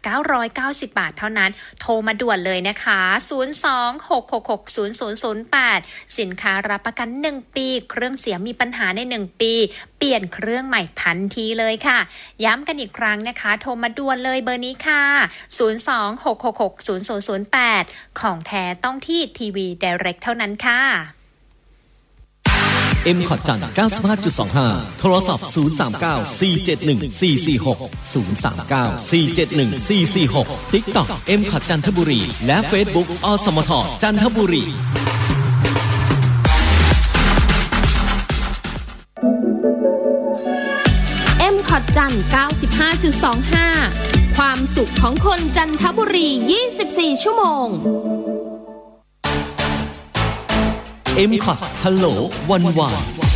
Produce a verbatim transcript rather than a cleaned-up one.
เก้าร้อยเก้าสิบบาทเท่านั้นโทรมาด่วนเลยนะคะศูนย์ สอง หก หก หก ศูนย์ ศูนย์ ศูนย์ แปดสินค้ารับประกันหนึ่งปีเครื่องเสียมีปัญหาในหนึ่งปีเปลี่ยนเครื่องใหม่ทันทีเลยค่ะย้ำกันอีกครั้งนะคะโทรมาด่วนเลยเบอร์นี้ค่ะศูนย์ สอง หก หก หก ศูนย์ ศูนย์ ศูนย์ แปดของแท้ต้องที่ทีวี Direct เท่านั้นค่ะเอ็ม คอท จันทร์ เก้าสิบห้าจุดสองห้า โทรศัพท์ ศูนย์ สาม เก้า สี่ เจ็ด หนึ่ง สี่ สี่ หก ศูนย์ สาม เก้า สี่ เจ็ด หนึ่ง สี่ สี่ หก TikTok เอ็ม คอท จันทบุรีและ Facebook อสมทจันทบุรีเอ็ม คอท จันทร์ เก้าสิบห้าจุดสองห้า ความสุขของคนจันทบุรียี่สิบสี่ชั่วโมงเอ็ม คอท ฮัลโหลวันวาน